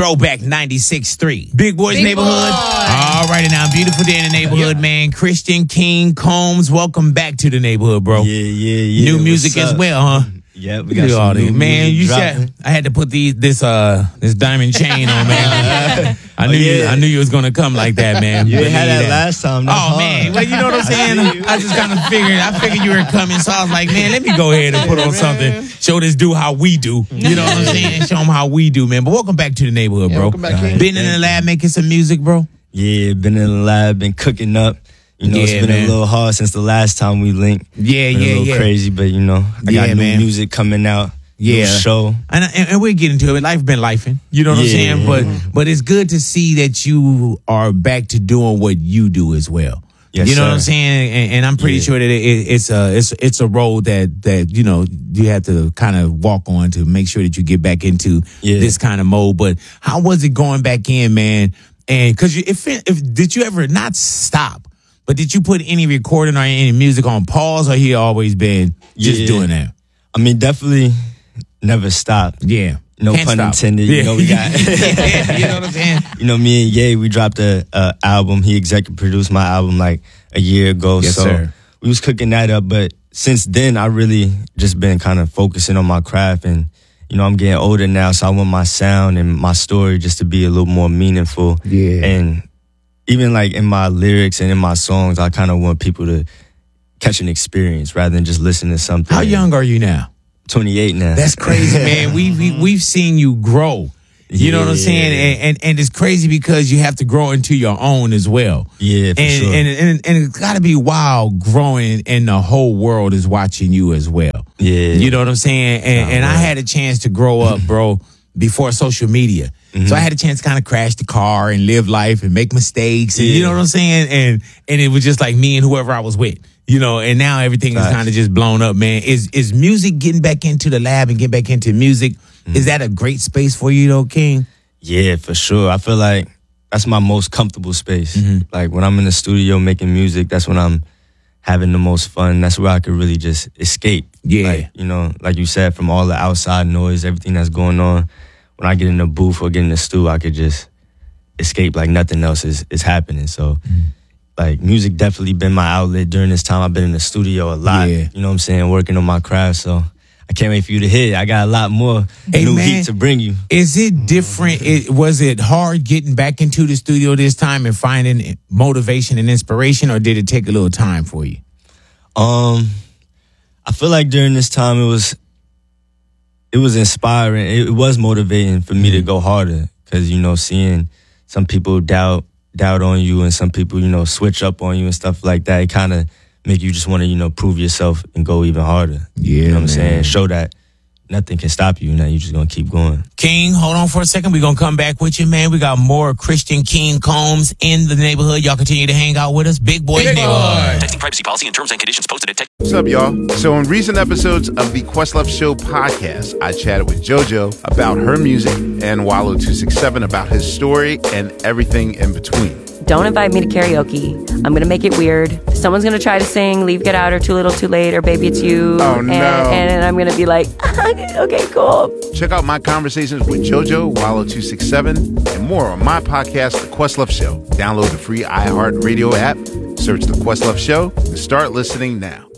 Throwback 96.3. Big Boys Neighborhood. All righty now. Beautiful day in the neighborhood, man. Christian King Combs, welcome back to the neighborhood, bro. Yeah. New music as well, huh? Yeah, we got some new man. music dropping. I had to put this diamond chain on, man. I knew you was gonna come like that, man. You had that last time. That's hard. Man, well, you know what I'm saying? I just kind of figured you were coming, so I was like, man, let me go ahead and put on something. Show this dude how we do. You know what I'm saying? Show him how we do, man. But welcome back to the neighborhood, bro. Welcome back, King. Been in the lab making some music, bro. Yeah, been in the lab, been cooking up. You know, it's been a little hard since the last time we linked. Yeah. Been a little crazy, but you know, I got new music coming out. Yeah, show. And we'll get into it. Life been lifing. You know what I'm saying? But it's good to see that you are back to doing what you do as well. Yes, you know sir. what I'm saying? And I'm pretty sure that it's a road that you know you have to kind of walk on to make sure that you get back into this kind of mode. But how was it going back in, man? And because did you ever not stop? But did you put any recording or any music on pause, or he always been just doing that? I mean, definitely never stopped. Yeah. No Can't pun stop. intended. Yeah. You know, we got. You know what I'm saying? You know, me and Ye, we dropped a album. He executive produced my album like a year ago. Yes, so sir. we was cooking that up. But since then, I really just been kind of focusing on my craft. And, you know, I'm getting older now, so I want my sound and my story just to be a little more meaningful. Yeah. And even like in my lyrics and in my songs, I kind of want people to catch an experience rather than just listen to something. How young are you now? 28 now. That's crazy, man. We've seen you grow. You know what I'm saying? And it's crazy because you have to grow into your own as well. Yeah, for sure. And it's got to be wild growing and the whole world is watching you as well. Yeah. You know what I'm saying? And I had a chance to grow up, bro, before social media. So I had a chance to kind of crash the car and live life and make mistakes. And you know what I'm saying? And it was just like me and whoever I was with. You know, and now everything is kind of just blown up, man. Is music getting back into the lab and getting back into music? Is that a great space for you, though, King? Yeah, for sure. I feel like that's my most comfortable space. Like when I'm in the studio making music, that's when I'm having the most fun. That's where I could really just escape. Yeah. Like, you know, like you said, from all the outside noise, everything that's going on. When I get in the booth or get in the stew, I could just escape like nothing else is happening. So, like, music definitely been my outlet during this time. I've been in the studio a lot, you know what I'm saying, working on my craft. So I can't wait for you to hear it. I got a lot more new heat to bring you. Is it different? Was it hard getting back into the studio this time and finding motivation and inspiration, or did it take a little time for you? I feel like during this time it was inspiring. It was motivating for me to go harder because, you know, seeing some people doubt on you and some people, you know, switch up on you and stuff like that, it kind of make you just want to, you know, prove yourself and go even harder. Yeah, you know what I'm saying? Show that nothing can stop you. Now you're just going to keep going. King, hold on for a second. We're going to come back with you, man. We got more Christian King Combs in the neighborhood. Y'all continue to hang out with us. Big Boys Neighborhood. Texting privacy policy and terms and conditions posted at What's up, y'all? So in recent episodes of the Questlove Show podcast, I chatted with JoJo about her music and Wallow267 about his story and everything in between. Don't invite me to karaoke. I'm going to make it weird. Someone's going to try to sing Leave, Get Out, or Too Little, Too Late, or Baby It's You. Oh, no. And I'm going to be like, okay, cool. Check out my conversations with JoJo, Wallow267, and more on my podcast, The Questlove Show. Download the free iHeartRadio app, search The Questlove Show, and start listening now.